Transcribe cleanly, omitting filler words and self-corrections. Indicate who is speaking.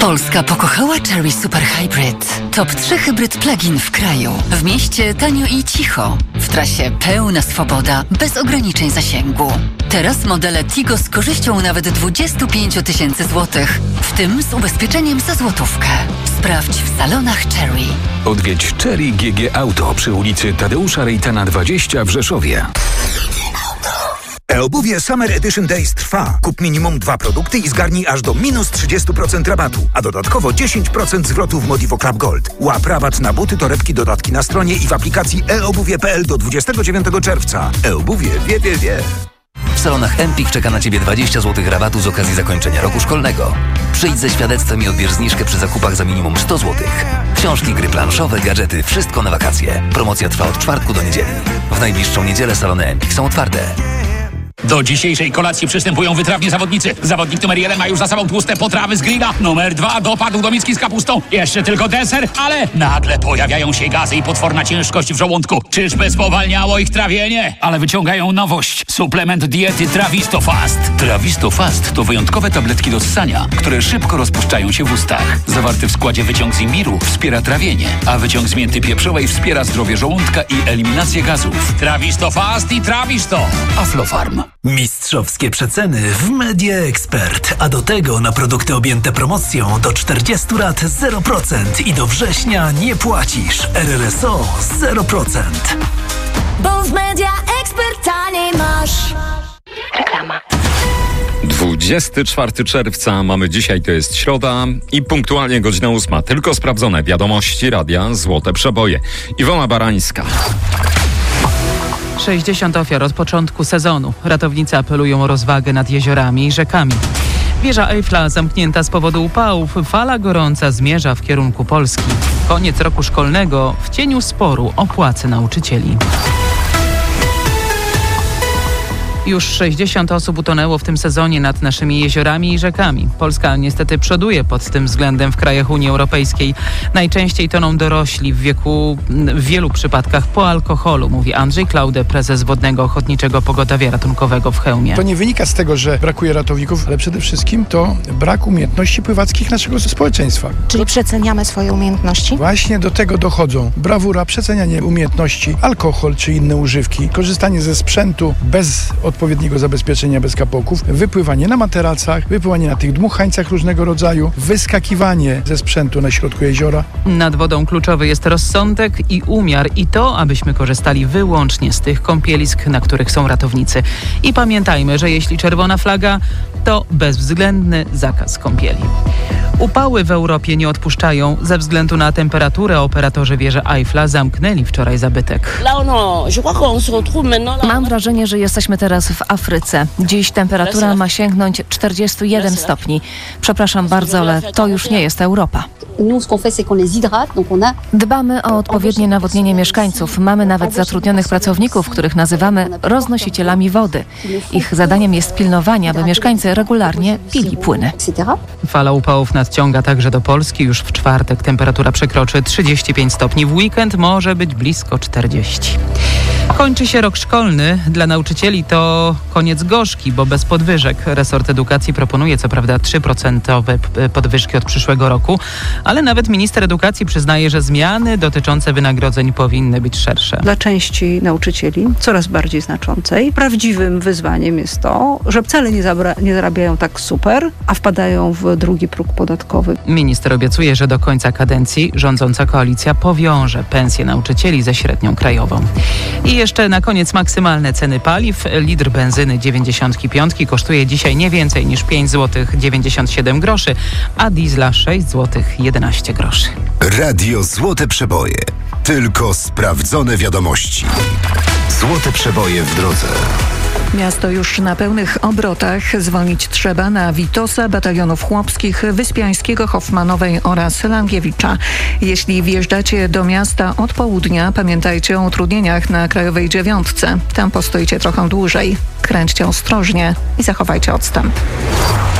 Speaker 1: Polska pokochała Chery Super Hybrid. Top 3 hybryd plug-in w kraju. W mieście tanio i cicho. W trasie pełna swoboda, bez ograniczeń zasięgu. Teraz modele Tigo z korzyścią nawet 25 000 złotych, w tym z ubezpieczeniem za złotówkę. Sprawdź w salonach Chery.
Speaker 2: Odwiedź Chery GG Auto przy ulicy Tadeusza Rejtana 20 w Rzeszowie.
Speaker 3: E-obuwie Summer Edition Days trwa. Kup minimum 2 produkty i zgarnij aż do minus 30% rabatu, a dodatkowo 10% zwrotu w Modivo Club Gold. Łap rabat na buty, torebki, dodatki na stronie i w aplikacji eobuwie.pl do 29 czerwca. E-obuwie wie.
Speaker 4: W salonach Empik czeka na Ciebie 20 zł rabatu z okazji zakończenia roku szkolnego. Przyjdź ze świadectwem i odbierz zniżkę przy zakupach za minimum 100 zł. Książki, gry planszowe, gadżety, wszystko na wakacje. Promocja trwa od czwartku do niedzieli. W najbliższą niedzielę salony Empik są otwarte.
Speaker 5: Do dzisiejszej kolacji przystępują wytrawni zawodnicy. Zawodnik numer 1 ma już za sobą tłuste potrawy z grilla. Numer 2 dopadł do miski z kapustą. Jeszcze tylko deser, ale nagle pojawiają się gazy i potworna ciężkość w żołądku. Czyżby spowalniało ich trawienie? Ale wyciągają nowość. Suplement diety Trawisto Fast. Trawisto Fast to wyjątkowe tabletki do ssania, które szybko rozpuszczają się w ustach. Zawarty w składzie wyciąg z imbiru wspiera trawienie, a wyciąg z mięty pieprzowej wspiera zdrowie żołądka i eliminację gazów. Trawisto Fast i Trawisto. Aflofarm.
Speaker 6: Mistrzowskie przeceny w Media Expert, a do tego na produkty objęte promocją do 40 lat 0% i do września nie płacisz. RRSO 0%.
Speaker 7: Bo w Media Expert taniej masz. Reklama.
Speaker 8: 24 czerwca mamy dzisiaj, to jest środa i punktualnie godzina 8. Tylko sprawdzone wiadomości radia Złote Przeboje. Iwona Barańska.
Speaker 9: 60 ofiar od początku sezonu. Ratownicy apelują o rozwagę nad jeziorami i rzekami. Wieża Eiffla zamknięta z powodu upałów. Fala gorąca zmierza w kierunku Polski. Koniec roku szkolnego w cieniu sporu o płace nauczycieli. Już 60 osób utonęło w tym sezonie nad naszymi jeziorami i rzekami. Polska niestety przoduje pod tym względem w krajach Unii Europejskiej. Najczęściej toną dorośli w wielu przypadkach po alkoholu, mówi Andrzej Klaude, prezes Wodnego Ochotniczego Pogotowia Ratunkowego w Chełmie.
Speaker 10: To nie wynika z tego, że brakuje ratowników, ale przede wszystkim to brak umiejętności pływackich naszego społeczeństwa.
Speaker 11: Czyli przeceniamy swoje umiejętności?
Speaker 10: Właśnie do tego dochodzą brawura, przecenianie umiejętności, alkohol czy inne używki, korzystanie ze sprzętu bez odpowiedniego zabezpieczenia, bez kapoków, wypływanie na materacach, wypływanie na tych dmuchańcach różnego rodzaju, wyskakiwanie ze sprzętu na środku jeziora.
Speaker 9: Nad wodą kluczowy jest rozsądek i umiar i to, abyśmy korzystali wyłącznie z tych kąpielisk, na których są ratownicy. I pamiętajmy, że jeśli czerwona flaga, to bezwzględny zakaz kąpieli. Upały w Europie nie odpuszczają. Ze względu na temperaturę operatorzy wieży Eiffla zamknęli wczoraj zabytek.
Speaker 12: Mam wrażenie, że jesteśmy teraz w Afryce. Dziś temperatura ma sięgnąć 41 stopni. Przepraszam bardzo, ale to już nie jest Europa. Dbamy o odpowiednie nawodnienie mieszkańców. Mamy nawet zatrudnionych pracowników, których nazywamy roznosicielami wody. Ich zadaniem jest pilnowanie, aby mieszkańcy regularnie pili płyny.
Speaker 9: Fala upałów nadciąga także do Polski. Już w czwartek temperatura przekroczy 35 stopni. W weekend może być blisko 40. Kończy się rok szkolny. Dla nauczycieli to koniec gorzki, bo bez podwyżek. Resort Edukacji proponuje co prawda 3% podwyżki od przyszłego roku, ale nawet minister edukacji przyznaje, że zmiany dotyczące wynagrodzeń powinny być szersze.
Speaker 13: Dla części nauczycieli, coraz bardziej znaczącej, prawdziwym wyzwaniem jest to, że wcale nie zarabiają tak super, a wpadają w drugi próg podatkowy.
Speaker 9: Minister obiecuje, że do końca kadencji rządząca koalicja powiąże pensje nauczycieli ze średnią krajową. I jeszcze na koniec maksymalne ceny paliw. Litr benzyny 95 kosztuje dzisiaj nie więcej niż 5 zł 97 groszy, a diesla 6 zł 11 groszy.
Speaker 14: Radio Złote Przeboje. Tylko sprawdzone wiadomości. Złote Przeboje w drodze.
Speaker 13: Miasto już na pełnych obrotach. Zwolnić trzeba na Witosa, batalionów chłopskich, Wyspiańskiego, Hoffmanowej oraz Langiewicza. Jeśli wjeżdżacie do miasta od południa, pamiętajcie o utrudnieniach na Krajowej 9. Tam postoicie trochę dłużej. Kręćcie ostrożnie i zachowajcie odstęp.